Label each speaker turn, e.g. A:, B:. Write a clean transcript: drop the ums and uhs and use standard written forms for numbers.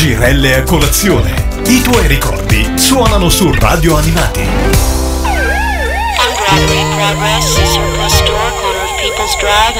A: Girelle a colazione. I tuoi ricordi suonano su Radio Animati.
B: Progress is your bus store, corner of People's Drive